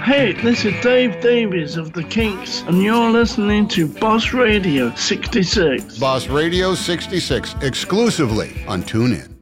Hey, this is Dave Davies of The Kinks, and you're listening to Boss Radio 66. Boss Radio 66, exclusively on TuneIn.